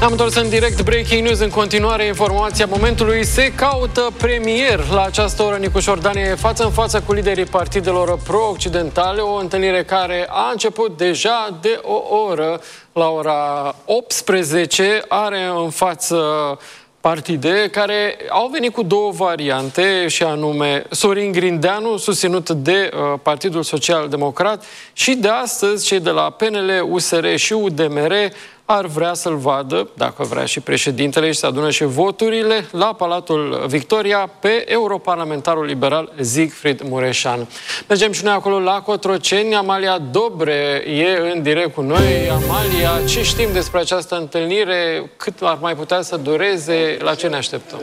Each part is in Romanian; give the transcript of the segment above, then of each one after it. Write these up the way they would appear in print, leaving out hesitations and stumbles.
Am întors în direct Breaking News. În continuare, informația momentului. Se caută premier. La această oră, Nicu Șordan e față în față cu liderii partidelor pro-occidentale. O întâlnire care a început deja de o oră. La ora 18 are în față partide care au venit cu două variante, și anume Sorin Grindeanu, susținut de Partidul Social Democrat, și de astăzi cei de la PNL, USR și UDMR ar vrea să-l vadă, dacă vrea și președintele, și să adună și voturile la Palatul Victoria pe europarlamentarul liberal Siegfried Mureșan. Mergem și noi acolo la Cotroceni. Amalia Dobre e în direct cu noi. Amalia, ce știm despre această întâlnire? Cât ar mai putea să dureze? La ce ne așteptăm?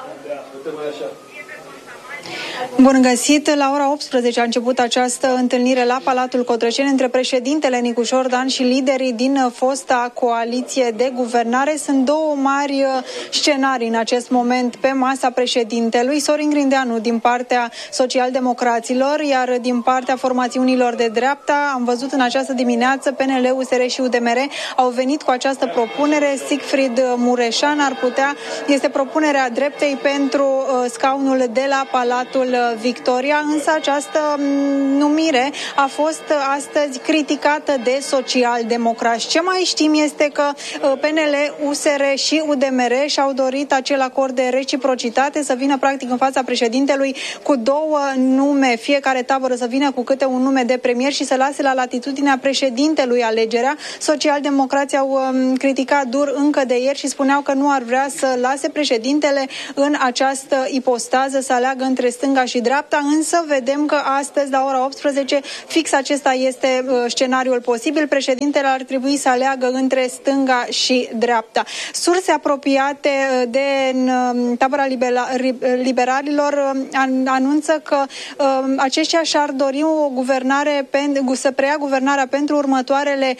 Bun găsit! La ora 18 a început această întâlnire la Palatul Cotroceni între președintele Nicu Șordan și liderii din fosta coaliție de guvernare. Sunt două mari scenarii în acest moment pe masa președintelui. Sorin Grindeanu din partea socialdemocraților, iar din partea formațiunilor de dreapta, am văzut în această dimineață, PNL, USR și UDMR au venit cu această propunere. Siegfried Mureșan este propunerea dreptei pentru scaunul de la Palatul Victoria, însă această numire a fost astăzi criticată de social-democrați. Ce mai știm este că PNL, USR și UDMR și-au dorit acel acord de reciprocitate, să vină practic în fața președintelui cu două nume, fiecare tabără să vină cu câte un nume de premier și să lase la latitudinea președintelui alegerea. Social-democrații au criticat dur încă de ieri și spuneau că nu ar vrea să lase președintele în această ipostază, să aleagă între stânga și dreapta, însă vedem că astăzi, la ora 18, fix acesta este scenariul posibil. Președintele ar trebui să aleagă între stânga și dreapta. Surse apropiate de tabăra liberalilor anunță că aceștia și-ar dori o guvernare să preia guvernarea pentru următoarele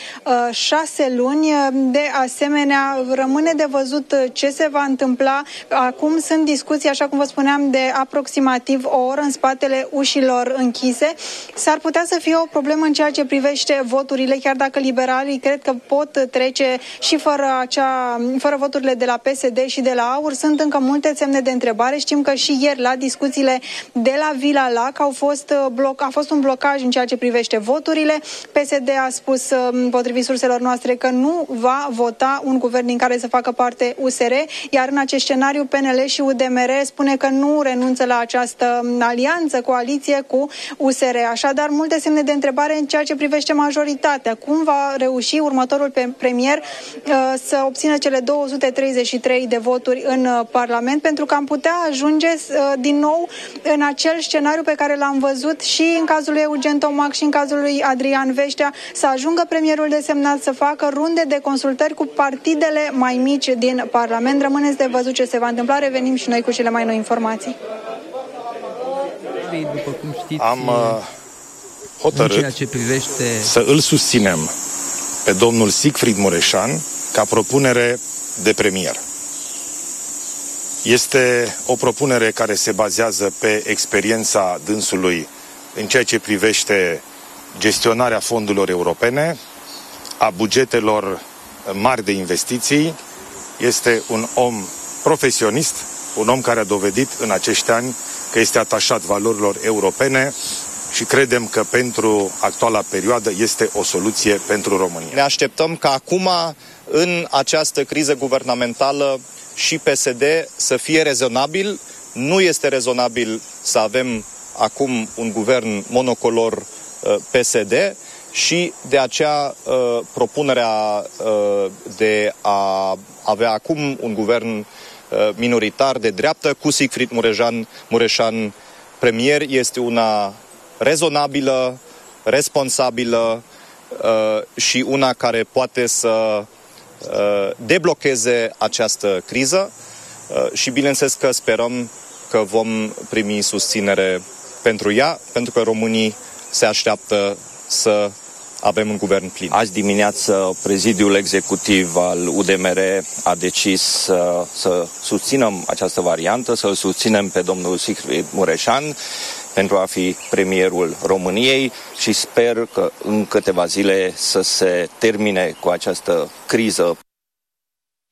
6 luni. De asemenea, rămâne de văzut ce se va întâmpla. Acum sunt discuții, așa cum vă spuneam, de aproximativ o oră în spatele ușilor închise. S-ar putea să fie o problemă în ceea ce privește voturile, chiar dacă liberalii cred că pot trece și fără voturile de la PSD și de la AUR. Sunt încă multe semne de întrebare. Știm că și ieri la discuțiile de la Vila Lac a fost un blocaj în ceea ce privește voturile. PSD a spus, potrivit surselor noastre, că nu va vota un guvern din care să facă parte USR, iar în acest scenariu PNL și UDMR spune că nu renunță la această alianță, coaliție cu USR. Așadar, multe semne de întrebare în ceea ce privește majoritatea. Cum va reuși următorul premier să obțină cele 233 de voturi în Parlament, pentru că am putea ajunge din nou în acel scenariu pe care l-am văzut și în cazul lui Eugen Tomac și în cazul lui Adrian Veștea, să ajungă premierul desemnat să facă runde de consultări cu partidele mai mici din Parlament. Rămâneți de văzut ce se va întâmpla. Revenim și noi cu cele mai noi informații. După cum știți, am hotărât să îl susținem pe domnul Siegfried Mureșan ca propunere de premier. Este o propunere care se bazează pe experiența dânsului în ceea ce privește gestionarea fondurilor europene, a bugetelor mari de investiții. Este un om profesionist, un om care a dovedit în acești ani că este atașat valorilor europene și credem că pentru actuala perioadă este o soluție pentru România. Ne așteptăm ca acum, în această criză guvernamentală, și PSD să fie rezonabil. Nu este rezonabil să avem acum un guvern monocolor PSD și de aceea propunerea de a avea acum un guvern minoritar de dreaptă cu Siegfried Mureșan premier este una rezonabilă, responsabilă și una care poate să deblocheze această criză și bineînțeles că sperăm că vom primi susținere pentru ea, pentru că românii se așteaptă să avem un guvern plin. Azi dimineață, prezidiul executiv al UDMR a decis să susținem această variantă, să-l susținem pe domnul Siegfried Mureșan pentru a fi premierul României și sper că în câteva zile să se termine cu această criză.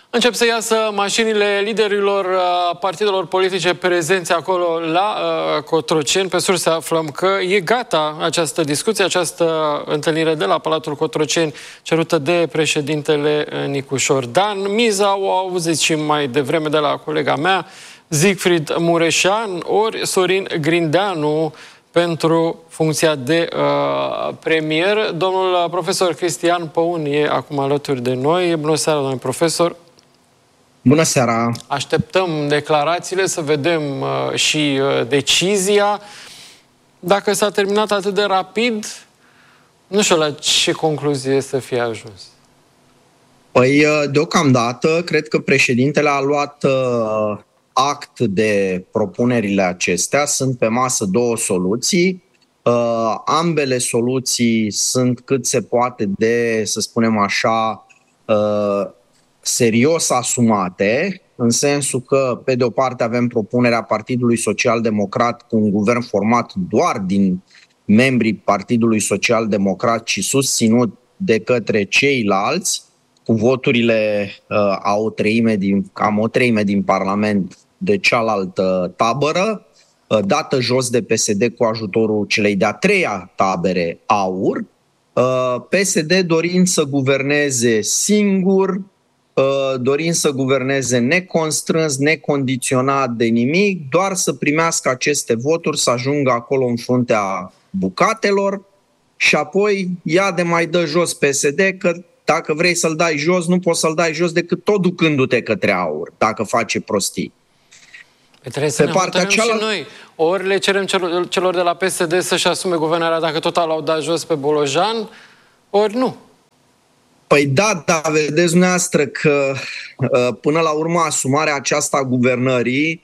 Încep să iasă mașinile liderilor partidelor politice prezenți acolo la Cotroceni. Pe surse aflăm că e gata această discuție, această întâlnire de la Palatul Cotroceni, cerută de președintele Nicu Șordan. Miza o auzit și mai devreme de la colega mea, Siegfried Mureșan, ori Sorin Grindeanu, pentru funcția de premier. Domnul profesor Cristian Păun e acum alături de noi. Bună seara, domnule profesor! Bună seara! Așteptăm declarațiile, să vedem și decizia. Dacă s-a terminat atât de rapid, nu știu la ce concluzie să fie ajuns. Păi, deocamdată, cred că președintele a luat act de propunerile acestea. Sunt pe masă două soluții. Ambele soluții sunt cât se poate de, să spunem așa, serios asumate, în sensul că, pe de o parte, avem propunerea Partidului Social-Democrat cu un guvern format doar din membrii Partidului Social-Democrat și susținut de către ceilalți, cu voturile cam o treime din Parlament de cealaltă tabără, dată jos de PSD cu ajutorul celei de-a treia tabere AUR, PSD dorind să guverneze singur, dorind să guverneze neconstrâns, necondiționat de nimic, doar să primească aceste voturi, să ajungă acolo în fruntea bucatelor și apoi ia de mai dă jos PSD, că dacă vrei să-l dai jos, nu poți să-l dai jos decât tot ducându-te către AUR, dacă face prostii. Trebuie să ne hotărâm și noi. Ori le cerem celor de la PSD să-și asume guvernarea dacă total l-au dat jos pe Bolojan, ori nu. Păi da, dar vedeți dumneavoastră că până la urmă asumarea aceasta a guvernării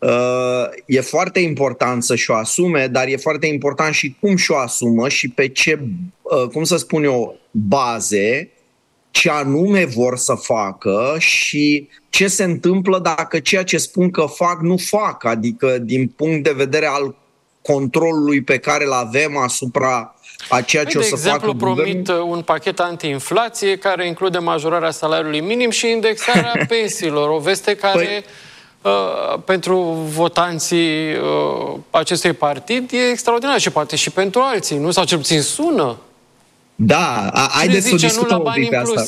e foarte important să și-o asume, dar e foarte important și cum și-o asumă și pe ce, cum să spun eu, baze, ce anume vor să facă și ce se întâmplă dacă ceea ce spun că fac, nu fac. Adică din punct de vedere al controlului pe care îl avem asupra a ceea ce o să facă. De exemplu, promit un pachet anti-inflație care include majorarea salariului minim și indexarea pensiilor. O veste care, pentru votanții acestui partid, e extraordinară și poate și pentru alții, nu? Sau cel puțin sună. Da, haideți să o discutăm un pic pe asta.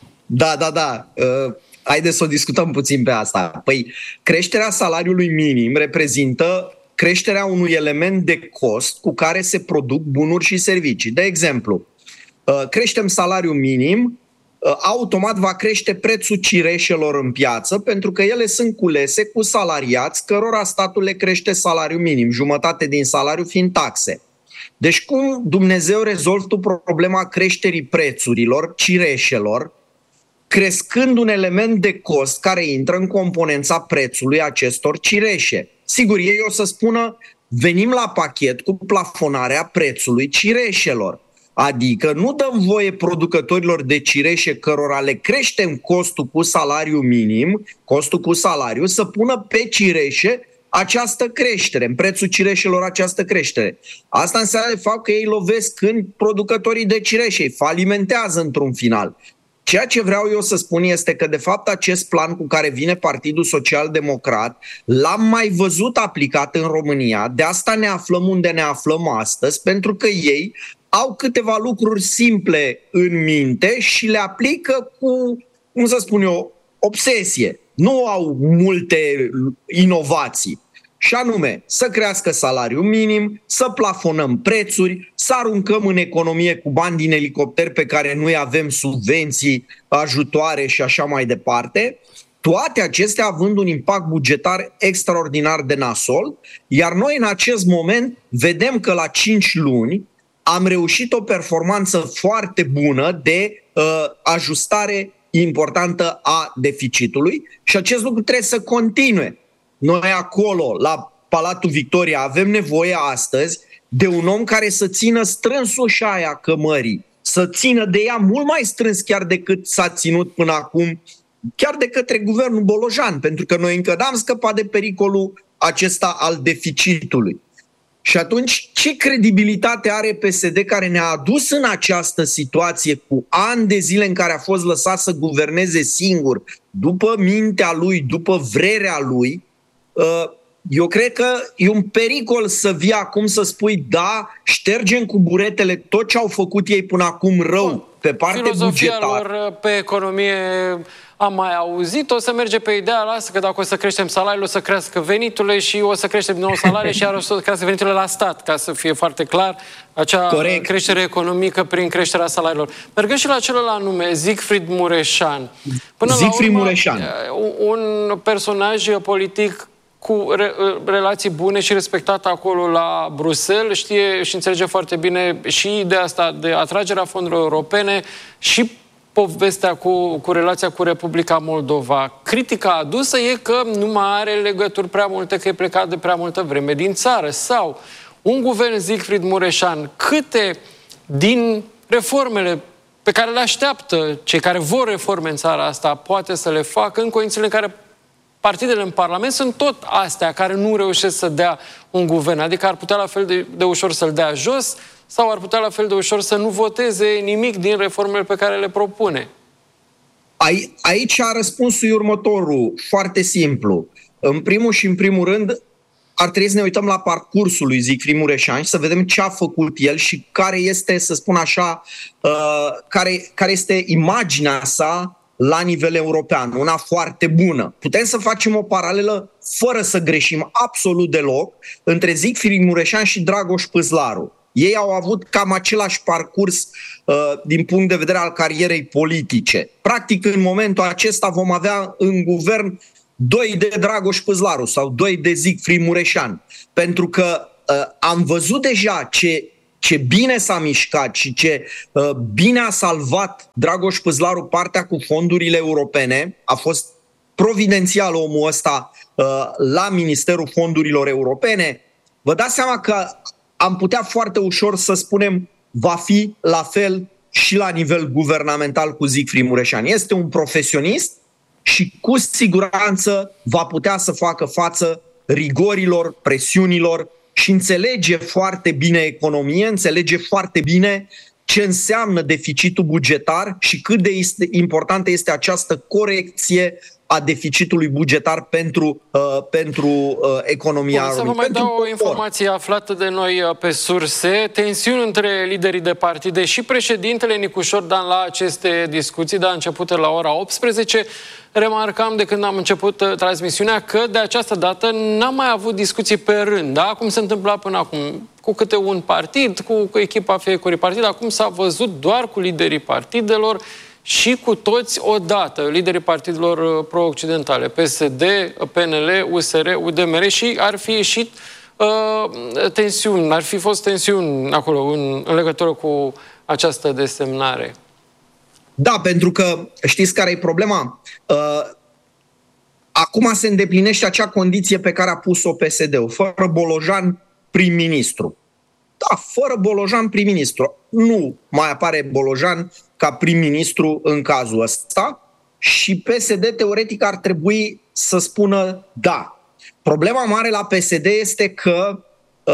Da. Haideți să o discutăm puțin pe asta. Păi, creșterea salariului minim reprezintă creșterea unui element de cost cu care se produc bunuri și servicii. De exemplu, creștem salariul minim, automat va crește prețul cireșelor în piață, pentru că ele sunt culese cu salariați cărora statul le crește salariul minim, jumătate din salariu fiind taxe. Deci cum Dumnezeu rezolvă tu problema creșterii prețurilor, cireșelor, crescând un element de cost care intră în componența prețului acestor cireșe? Sigur, ei o să spună, venim la pachet cu plafonarea prețului cireșelor. Adică nu dăm voie producătorilor de cireșe cărora le creștem costul cu salariu minim, costul cu salariu, să pună pe cireșe această creștere, în prețul cireșelor această creștere. Asta înseamnă de fapt că ei lovesc în producătorii de cireșe, îi falimentează într-un final. Ceea ce vreau eu să spun este că, de fapt, acest plan cu care vine Partidul Social-Democrat l-am mai văzut aplicat în România, de asta ne aflăm unde ne aflăm astăzi, pentru că ei au câteva lucruri simple în minte și le aplică cu, cum să spun eu, obsesie. Nu au multe inovații. Și anume, să crească salariul minim, să plafonăm prețuri, să aruncăm în economie cu bani din elicopter pe care noi avem subvenții, ajutoare și așa mai departe, toate acestea având un impact bugetar extraordinar de nasol, iar noi în acest moment vedem că la 5 luni am reușit o performanță foarte bună de ajustare importantă a deficitului și acest lucru trebuie să continue. Noi acolo, la Palatul Victoria, avem nevoie astăzi de un om care să țină strâns ușa aia cămării, să țină de ea mult mai strâns chiar decât s-a ținut până acum, chiar de către guvernul Bolojan, pentru că noi încă n-am scăpat de pericolul acesta al deficitului. Și atunci, ce credibilitate are PSD care ne-a adus în această situație cu ani de zile în care a fost lăsat să guverneze singur, după mintea lui, după vrerea lui? Eu cred că e un pericol să vii acum să spui, da, ștergem cu buretele tot ce au făcut ei până acum rău pe partea bugetară. Filozofia lor pe economie am mai auzit, o să merge pe ideea asta că dacă o să creștem salariile, o să crească veniturile și o să creștem din nou salariile și iar o să crească veniturile la stat, ca să fie foarte clar, acea creștere economică prin creșterea salariilor. Mergând și la celălalt nume, Siegfried Mureșan. Până Siegfried la urmă, Mureșan. Un personaj politic cu relații bune și respectat acolo la Bruxelles, știe și înțelege foarte bine și ideea asta de atragerea fondurilor europene și povestea cu relația cu Republica Moldova. Critica adusă e că nu mai are legături prea multe, că e plecat de prea multă vreme din țară. Sau un guvern Siegfried Mureșan, câte din reformele pe care le așteaptă cei care vor reforme în țara asta poate să le facă în condițiile în care partidele în Parlament sunt tot astea care nu reușesc să dea un guvern. Adică ar putea la fel de ușor să-l dea jos sau ar putea la fel de ușor să nu voteze nimic din reformele pe care le propune. Aici răspunsul e următorul, foarte simplu. În primul și în primul rând, ar trebui să ne uităm la parcursul lui Siegfried Mureșan și să vedem ce a făcut el și care este, să spun așa, care este imaginea sa la nivel european, una foarte bună. Putem să facem o paralelă, fără să greșim absolut deloc, între Siegfried Mureșan și Dragoș Păzlaru. Ei au avut cam același parcurs din punct de vedere al carierei politice. Practic, în momentul acesta vom avea în guvern 2 de Dragoș Păzlaru sau 2 de Siegfried Mureșan. Pentru că am văzut deja ce bine s-a mișcat și ce bine a salvat Dragoș Păzlaru partea cu fondurile europene. A fost providențial omul ăsta la Ministerul Fondurilor Europene. Vă dați seama că am putea foarte ușor să spunem va fi la fel și la nivel guvernamental cu Siegfried Mureșan. Este un profesionist și cu siguranță va putea să facă față rigorilor, presiunilor și înțelege foarte bine economie, înțelege foarte bine ce înseamnă deficitul bugetar și cât de importantă este această corecție a deficitului bugetar pentru economia română. Să vă mai dau o informație aflată de noi pe surse. Tensiuni între liderii de partide și președintele Nicu Șordan la aceste discuții, dar începute la ora 18. Remarcam de când am început transmisiunea că de această dată n-am mai avut discuții pe rând, da? Cum se întâmpla până acum, cu câte un partid, cu echipa fiecărui partid. Acum s-a văzut doar cu liderii partidelor și cu toți odată, liderii partidelor pro-occidentale, PSD, PNL, USR, UDMR și ar fi ieșit tensiuni, ar fi fost tensiuni acolo în legătură cu această desemnare. Da, pentru că știți care e problema? Acum se îndeplinește acea condiție pe care a pus-o PSD-ul, fără Bolojan prim-ministru. Da, fără Bolojan prim-ministru. Nu mai apare Bolojan ca prim-ministru în cazul ăsta și PSD teoretic ar trebui să spună da. Problema mare la PSD este că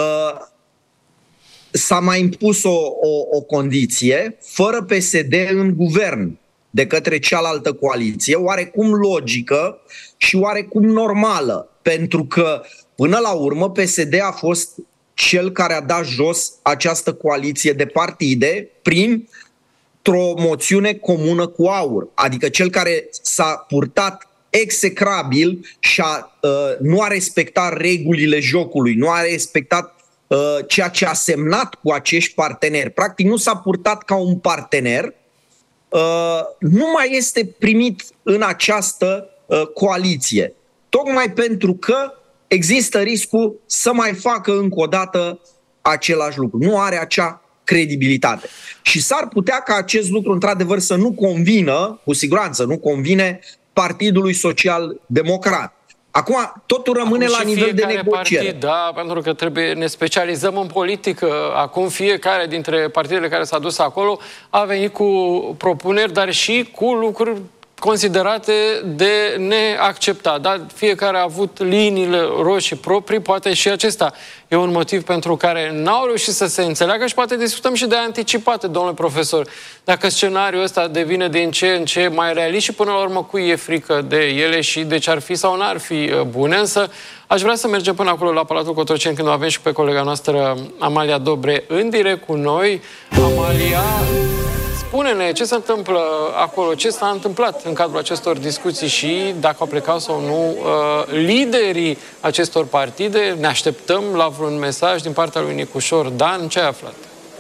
s-a mai impus o condiție fără PSD în guvern de către cealaltă coaliție, oarecum logică și oarecum normală, pentru că până la urmă PSD a fost cel care a dat jos această coaliție de partide printr-o moțiune comună cu AUR, adică cel care s-a purtat execrabil și nu a respectat regulile jocului, nu a respectat ceea ce a semnat cu acești parteneri. Practic nu s-a purtat ca un partener, nu mai este primit în această coaliție. Tocmai pentru că există riscul să mai facă încă o dată același lucru. Nu are acea credibilitate. Și s-ar putea ca acest lucru într-adevăr să nu convină, cu siguranță nu convine Partidului Social-Democrat. Acum, totul rămâne la nivel de negociere. Partid, da, pentru că ne specializăm în politică. Acum fiecare dintre partidele care s-a dus acolo a venit cu propuneri, dar și cu lucruri considerate de neacceptat. Dar fiecare a avut liniile roșii proprii, poate și acesta e un motiv pentru care n-au reușit să se înțeleagă și poate discutăm și de anticipate, domnule profesor. Dacă scenariul ăsta devine din ce în ce mai realist și până la urmă cui e frică de ele și de ce ar fi sau n-ar fi bune, însă aș vrea să mergem până acolo la Palatul Cotroceni când o avem și pe colega noastră Amalia Dobre în direct cu noi. Amalia, spune-ne ce se întâmplă acolo, ce s-a întâmplat în cadrul acestor discuții și dacă au plecat sau nu liderii acestor partide. Ne așteptăm la vreun mesaj din partea lui Nicușor Dan? Ce ai aflat?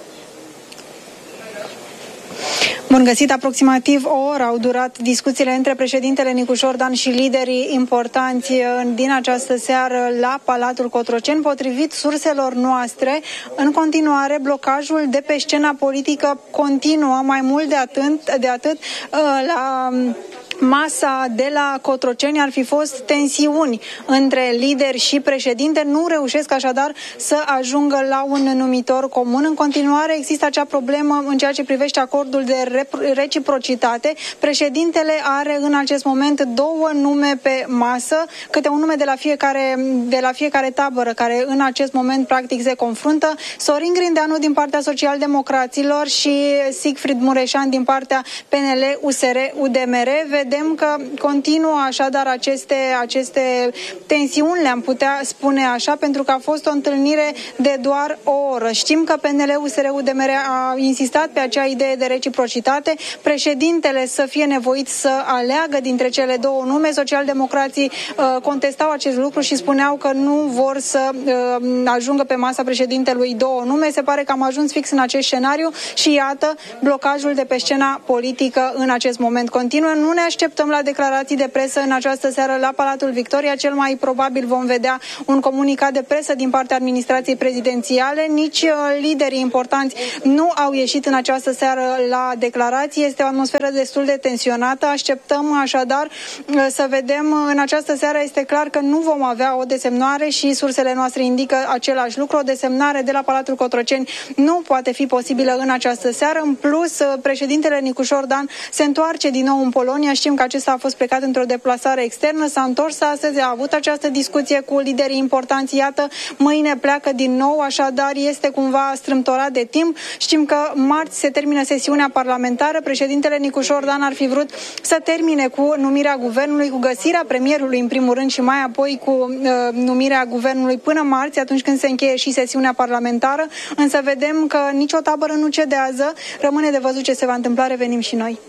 Bun găsit, aproximativ o oră au durat discuțiile între președintele Nicușor Dan și liderii importanți din această seară la Palatul Cotroceni. Potrivit surselor noastre, în continuare, blocajul de pe scena politică continuă, mai mult de atât la masa de la Cotroceni ar fi fost tensiuni între lideri și președinte. Nu reușesc așadar să ajungă la un numitor comun. În continuare există acea problemă în ceea ce privește acordul de reciprocitate. Președintele are în acest moment două nume pe masă, câte un nume de la fiecare tabără care în acest moment practic se confruntă. Sorin Grindeanu din partea Social-Democraților și Siegfried Mureșan din partea PNL, USR, UDMR. Vedem că continuă așadar aceste tensiuni, le-am putea spune așa, pentru că a fost o întâlnire de doar o oră. Știm că PNL, USR, UDMR a insistat pe acea idee de reciprocitate, președintele să fie nevoit să aleagă dintre cele două nume. Socialdemocrații contestau acest lucru și spuneau că nu vor să ajungă pe masa președintelui două nume. Se pare că am ajuns fix în acest scenariu și iată, blocajul de pe scena politică în acest moment continuă. Nu ne așteptăm la declarații de presă în această seară la Palatul Victoria. Cel mai probabil vom vedea un comunicat de presă din partea administrației prezidențiale. Nici liderii importanți nu au ieșit în această seară la declarații. Este o atmosferă destul de tensionată. Așteptăm așadar să vedem. În această seară este clar că nu vom avea o desemnare și sursele noastre indică același lucru. O desemnare de la Palatul Cotroceni nu poate fi posibilă în această seară. În plus, președintele Nicușor Dan se întoarce din nou în Polonia. Știm că acesta a fost plecat într-o deplasare externă, s-a întors astăzi, a avut această discuție cu liderii importanți. Iată, mâine pleacă din nou, așadar este cumva strâmtorat de timp. Știm că marți se termină sesiunea parlamentară. Președintele Nicușor Dan ar fi vrut să termine cu numirea guvernului, cu găsirea premierului în primul rând și mai apoi cu numirea guvernului până marți, atunci când se încheie și sesiunea parlamentară. Însă vedem că nicio tabără nu cedează. Rămâne de văzut ce se va întâmpla, revenim și noi.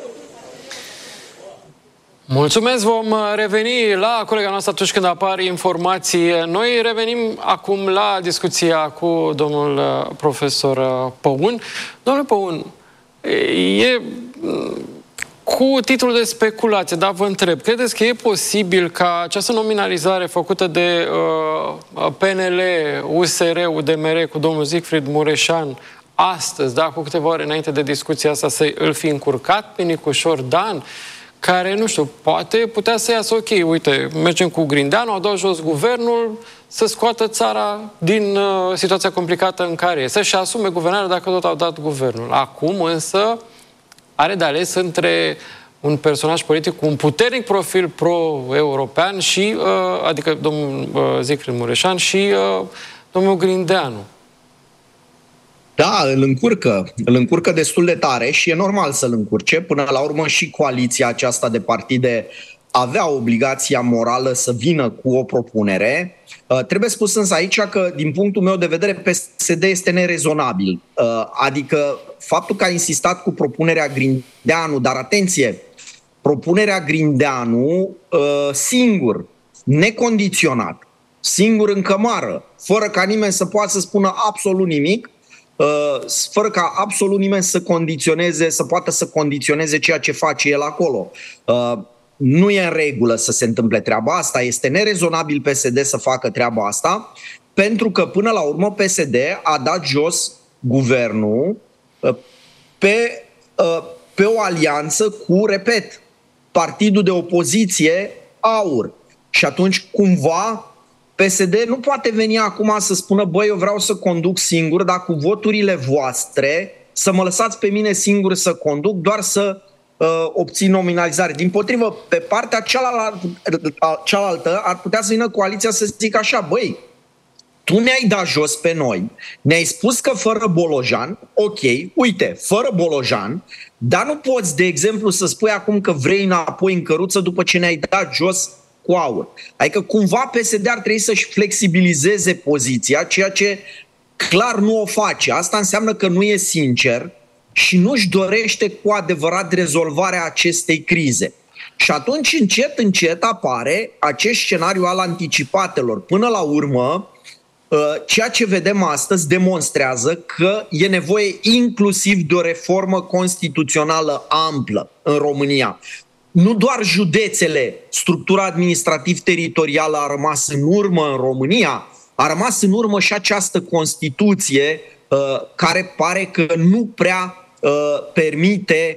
Mulțumesc, vom reveni la colega noastră atunci când apar informații. Noi revenim acum la discuția cu domnul profesor Păun. Domnule Păun, e cu titlul de speculație, dar vă întreb, credeți că e posibil ca această nominalizare făcută de PNL, USR, UDMR cu domnul Siegfried Mureșan astăzi, da, cu câteva ore înainte de discuția asta, să îl fi încurcat pe Nicușor Dan, care, nu știu, poate putea să iasă, ok, uite, mergem cu Grindeanu, au dat jos guvernul, să scoată țara din situația complicată în care e, să-și asume guvernarea dacă tot au dat guvernul. Acum, însă, are de ales între un personaj politic cu un puternic profil pro-european și, adică domnul Siegfried Mureșan și domnul Grindeanu. Da, îl încurcă destul de tare și e normal să-l încurce. Până la urmă și coaliția aceasta de partide avea obligația morală să vină cu o propunere. Trebuie spus însă aici că, din punctul meu de vedere, PSD este nerezonabil. Adică faptul că a insistat cu propunerea Grindeanu, dar atenție, propunerea Grindeanu singur, necondiționat, singur în cămară, fără ca nimeni să poată să spună absolut nimic, fără ca absolut nimeni să poată să condiționeze ceea ce face el acolo. Nu e în regulă să se întâmple treaba asta, este nerezonabil PSD să facă treaba asta, pentru că până la urmă PSD a dat jos guvernul pe o alianță cu, repet, partidul de opoziție AUR. Și atunci cumva PSD nu poate veni acum să spună, băi, eu vreau să conduc singur, dar cu voturile voastre să mă lăsați pe mine singur să conduc, doar să obții nominalizare. Dimpotrivă, pe partea cealaltă ar putea să vină coaliția să zică așa, băi, tu ne-ai dat jos pe noi, ne-ai spus că fără Bolojan, ok, uite, fără Bolojan, dar nu poți, de exemplu, să spui acum că vrei înapoi în căruță după ce ne-ai dat jos cu aur. Adică cumva PSD ar trebui să-și flexibilizeze poziția, ceea ce clar nu o face. Asta înseamnă că nu e sincer și nu-și dorește cu adevărat rezolvarea acestei crize. Și atunci, încet, încet apare acest scenariu al anticipatelor. Până la urmă, ceea ce vedem astăzi demonstrează că e nevoie inclusiv de o reformă constituțională amplă în România. Nu doar județele, structura administrativ-teritorială a rămas în urmă în România, a rămas în urmă și această Constituție care pare că nu prea permite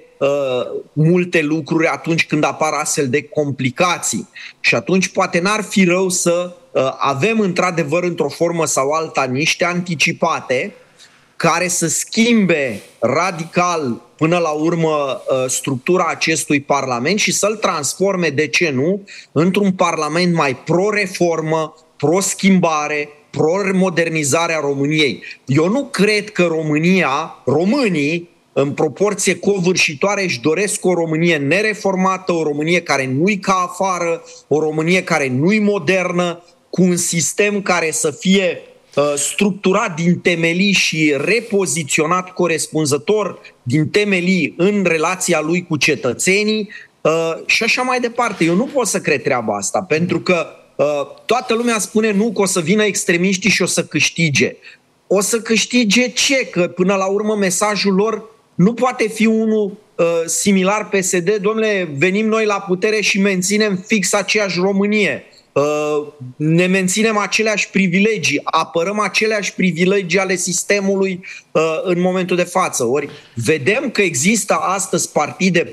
multe lucruri atunci când apar astfel de complicații. Și atunci poate n-ar fi rău să avem într-adevăr într-o formă sau alta niște anticipate care să schimbe radical până la urmă structura acestui Parlament și să-l transforme, de ce nu, într-un Parlament mai pro-reformă, pro-schimbare, pro-modernizare a României. Eu nu cred că românii, în proporție covârșitoare, își doresc o Românie nereformată, o Românie care nu-i ca afară, o Românie care nu-i modernă, cu un sistem care să fie structurat din temelii și repoziționat corespunzător din temelii în relația lui cu cetățenii și așa mai departe. Eu nu pot să cred treaba asta, pentru că toată lumea spune nu, că o să vină extremiștii și o să câștige. O să câștige ce? Că până la urmă mesajul lor nu poate fi unul similar PSD. Dom'le, venim noi la putere și menținem fix aceeași Românie. Ne menținem aceleași privilegii, apărăm aceleași privilegii ale sistemului în momentul de față. Ori vedem că există astăzi partide